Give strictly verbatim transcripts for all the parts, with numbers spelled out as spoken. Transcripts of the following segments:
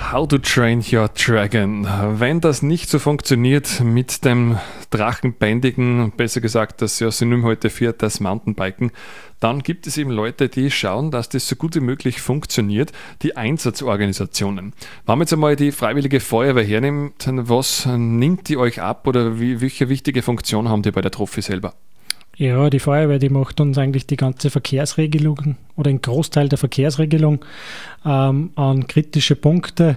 How to Train Your Dragon. Wenn das nicht so funktioniert mit dem Drachenbändigen, besser gesagt das ja Synonym heute für das Mountainbiken, dann gibt es eben Leute, die schauen, dass das so gut wie möglich funktioniert, die Einsatzorganisationen. Wenn wir jetzt einmal die Freiwillige Feuerwehr hernehmen, was nimmt die euch ab oder wie, welche wichtige Funktion haben die bei der Trophy selber? Ja, die Feuerwehr, die macht uns eigentlich die ganze Verkehrsregelung oder einen Großteil der Verkehrsregelung ähm, an kritische Punkte.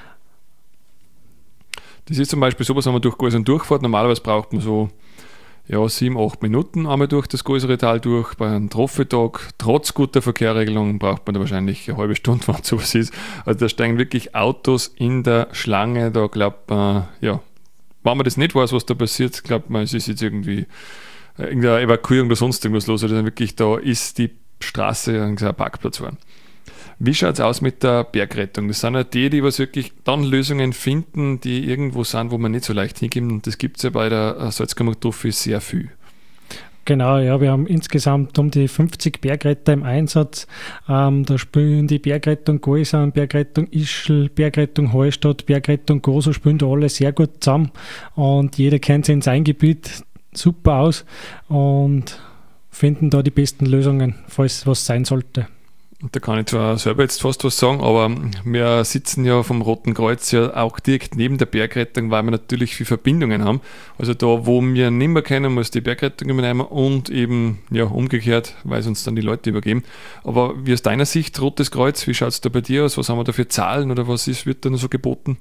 Das ist zum Beispiel so, was haben wir durch Gäusern durchfahrt. Normalerweise braucht man so ja, sieben, acht Minuten einmal durch das größere Tal durch. Bei einem Trophy-Tag, trotz guter Verkehrsregelung, braucht man da wahrscheinlich eine halbe Stunde, wenn sowas ist. Also da steigen wirklich Autos in der Schlange. Da glaubt man, ja, wenn man das nicht weiß, was da passiert, glaubt man, es ist jetzt irgendwie irgendeine Evakuierung oder sonst irgendwas los, oder also wirklich da ist die Straße ein Parkplatz geworden. Wie schaut es aus mit der Bergrettung? Das sind ja die, die was wirklich dann Lösungen finden, die irgendwo sind, wo man nicht so leicht hinkommt, und das gibt es ja bei der Salzkammer-Trophy sehr viel. Genau, ja, wir haben insgesamt um die fünfzig Bergretter im Einsatz. Ähm, da spielen die Bergrettung Goisern, Bergrettung Ischl, Bergrettung Hallstatt, Bergrettung Goso, spielen da alle sehr gut zusammen und jeder kennt sich in sein Gebiet super aus und finden da die besten Lösungen, falls was sein sollte. Da kann ich zwar selber jetzt fast was sagen, aber wir sitzen ja vom Roten Kreuz ja auch direkt neben der Bergrettung, weil wir natürlich viele Verbindungen haben. Also da, wo wir nicht mehr kennen, muss die Bergrettung übernehmen und eben ja umgekehrt, weil es uns dann die Leute übergeben. Aber wie aus deiner Sicht, Rotes Kreuz, wie schaut es da bei dir aus? Was haben wir da für Zahlen oder was ist, wird da noch so geboten?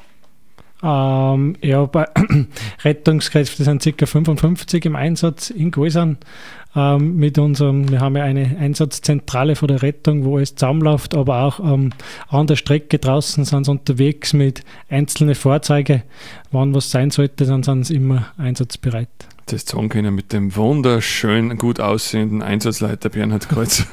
Ähm, ja, bei Rettungskräfte sind ca. fünfundfünfzig im Einsatz in Goisern. Ähm, mit unserem, wir haben ja eine Einsatzzentrale von der Rettung, wo es zusammenläuft, aber auch ähm, an der Strecke draußen sind sie unterwegs mit einzelnen Fahrzeugen. Wann was sein sollte, dann sind sie immer einsatzbereit. Das sagen können mit dem wunderschön gut aussehenden Einsatzleiter Bernhard Kreuz.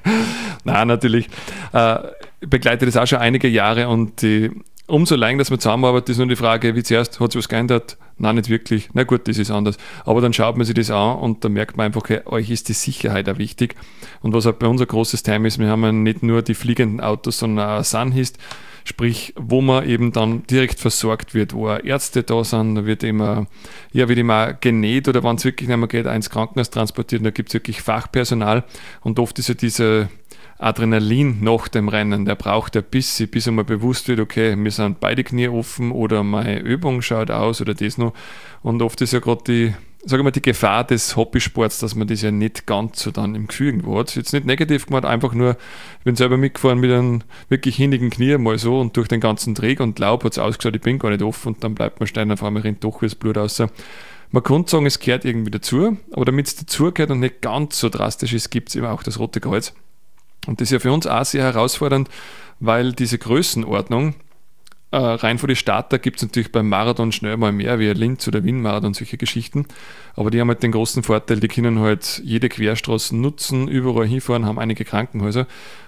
Nein, natürlich. Äh, ich begleite das auch schon einige Jahre und die umso länger, dass man zusammenarbeitet, ist nur die Frage, wie zuerst, hat sich was geändert? Nein, nicht wirklich. Na gut, das ist anders. Aber dann schaut man sich das an und dann merkt man einfach, okay, euch ist die Sicherheit auch wichtig. Und was halt bei uns ein großes Thema ist, wir haben ja nicht nur die fliegenden Autos, sondern auch Sunhist, sprich, wo man eben dann direkt versorgt wird, wo auch Ärzte da sind, da wird immer, ja, wird immer genäht oder wenn es wirklich nicht mehr geht, ins Krankenhaus transportiert, und da gibt es wirklich Fachpersonal und oft ist ja diese Adrenalin nach dem Rennen, der braucht ein bisschen, bis einmal bewusst wird, okay, mir sind beide Knie offen oder meine Übung schaut aus oder das noch. Und oft ist ja gerade die, sage ich mal, die Gefahr des Hobbysports, dass man das ja nicht ganz so dann im Gefühl irgendwo hat. Das ist jetzt nicht negativ gemacht, einfach nur, ich bin selber mitgefahren mit einem wirklich hinnigen Knie mal so und durch den ganzen Dreck und Laub hat es ausgeschaut, ich bin gar nicht offen und dann bleibt man stehen, auf einmal rennt doch wie das Blut raus. Man kann sagen, es gehört irgendwie dazu, aber damit es dazugehört und nicht ganz so drastisch ist, gibt es eben auch das Rote Kreuz. Und das ist ja für uns auch sehr herausfordernd, weil diese Größenordnung, äh, rein von den Starter gibt es natürlich beim Marathon schnell mal mehr, wie Linz oder Wien-Marathon, solche Geschichten. Aber die haben halt den großen Vorteil, die können halt jede Querstraße nutzen, überall hinfahren, haben einige Krankenhäuser.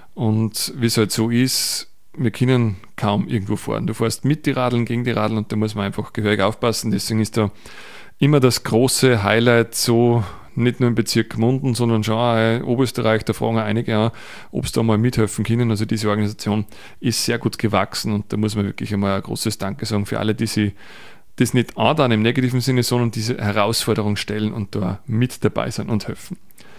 Und wie es halt so ist, wir können kaum irgendwo fahren. Du fährst mit die Radeln, gegen die Radeln und da muss man einfach gehörig aufpassen. Deswegen ist da immer das große Highlight so, nicht nur im Bezirk Gmunden, sondern schon auch in Oberösterreich, da fragen auch einige an, ob sie da mal mithelfen können. Also diese Organisation ist sehr gut gewachsen und da muss man wirklich einmal ein großes Danke sagen für alle, die sich das nicht antun im negativen Sinne, sondern diese Herausforderung stellen und da mit dabei sein und helfen.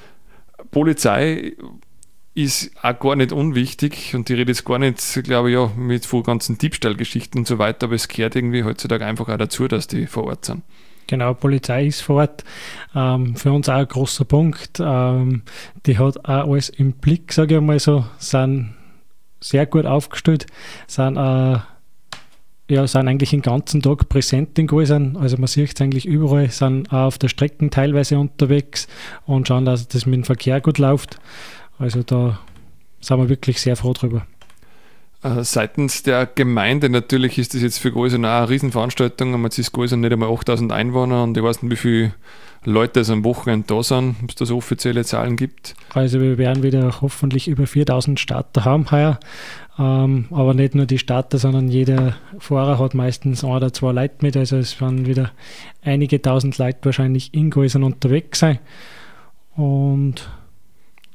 Polizei ist auch gar nicht unwichtig und die redet jetzt gar nicht, glaube ich, ja, mit von ganzen Diebstahlgeschichten und so weiter, aber es gehört irgendwie heutzutage einfach auch dazu, dass die vor Ort sind. Genau, Polizei ist vor Ort. Ähm, für uns auch ein großer Punkt. Ähm, die hat auch alles im Blick, sage ich mal so, sind sehr gut aufgestellt, sind, äh, ja, sind eigentlich den ganzen Tag präsent in Goisern. Also man sieht es eigentlich überall, sind auch auf der Strecke teilweise unterwegs und schauen, dass das mit dem Verkehr gut läuft. Also da sind wir wirklich sehr froh drüber. Seitens der Gemeinde natürlich ist das jetzt für Goisern auch eine Riesenveranstaltung. Man ist Goisern nicht einmal achttausend Einwohner und ich weiß nicht, wie viele Leute es am Wochenende da sind, ob es da so offizielle Zahlen gibt. Also wir werden wieder hoffentlich über viertausend Starter haben heuer. Ähm, aber nicht nur die Starter, sondern jeder Fahrer hat meistens ein oder zwei Leute mit. Also es werden wieder einige tausend Leute wahrscheinlich in Goisern unterwegs sein. Und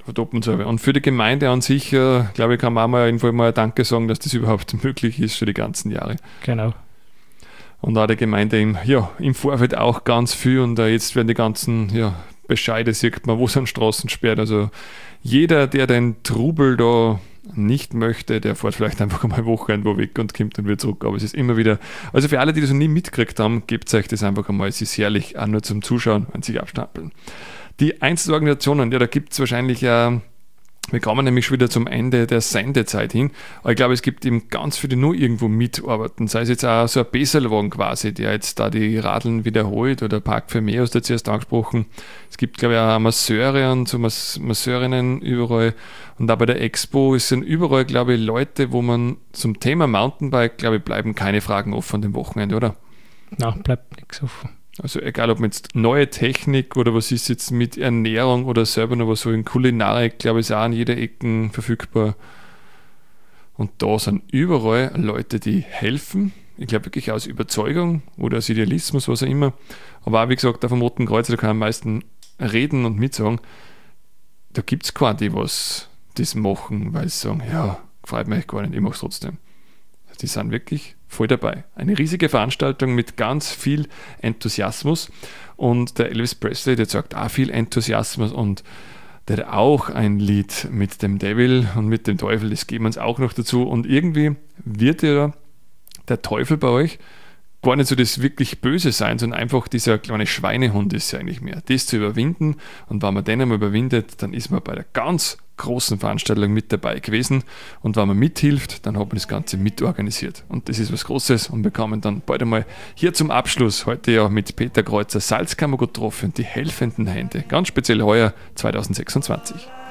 doppelt selber. Und für die Gemeinde an sich, äh, glaube ich, kann man auch mal irgendwo mal Danke sagen, dass das überhaupt möglich ist für die ganzen Jahre. Genau. Und auch der Gemeinde im, ja, im Vorfeld auch ganz viel. Und äh, jetzt werden die ganzen ja, Bescheide, sieht man, wo sind Straßen sperrt. Also jeder, der den Trubel da nicht möchte, der fährt vielleicht einfach einmal Wochenende wo weg und kommt dann wieder zurück. Aber es ist immer wieder, also für alle, die das noch nie mitgekriegt haben, gebt euch das einfach einmal. Es ist herrlich, auch nur zum Zuschauen, wenn sie sich abstapeln. Die Einzelorganisationen, ja, da gibt es wahrscheinlich ja, äh, wir kommen nämlich schon wieder zum Ende der Sendezeit hin, aber ich glaube, es gibt eben ganz viele, die nur irgendwo mitarbeiten, sei es jetzt auch so ein Besserwagen quasi, der jetzt da die Radeln wiederholt, oder Park für mehr, hast du jetzt erst angesprochen. Es gibt, glaube ich, auch Masseure und so Mas- Masseurinnen überall, und auch bei der Expo sind überall, glaube ich, Leute, wo man zum Thema Mountainbike, glaube ich, bleiben keine Fragen offen an dem Wochenende, oder? Nein, bleibt nichts offen. Also egal, ob man jetzt neue Technik oder was ist jetzt mit Ernährung oder selber noch was so in Kulinarik, glaube ich, ist auch an jeder Ecke verfügbar. Und da sind überall Leute, die helfen. Ich glaube wirklich aus Überzeugung oder aus Idealismus, was auch immer. Aber auch, wie gesagt, auf dem Roten Kreuz, da kann am meisten reden und mitsagen. Da gibt es keine, die was das machen, weil sie sagen, ja, freut mich gar nicht, ich mache es trotzdem. Die sind wirklich voll dabei. Eine riesige Veranstaltung mit ganz viel Enthusiasmus, und der Elvis Presley, der sagt auch viel Enthusiasmus, und der hat auch ein Lied mit dem Devil und mit dem Teufel, das geben wir uns auch noch dazu, und irgendwie wird ja der Teufel bei euch gar nicht so das wirklich Böse sein, sondern einfach dieser kleine Schweinehund ist ja eigentlich mehr. Das zu überwinden, und wenn man den einmal überwindet, dann ist man bei der ganz großen Veranstaltung mit dabei gewesen, und wenn man mithilft, dann hat man das Ganze mitorganisiert, und das ist was Großes, und wir kommen dann bald einmal hier zum Abschluss, heute ja mit Peter Kreuzer, Salzkammergut getroffen, die helfenden Hände, ganz speziell heuer zweitausendsechsundzwanzig.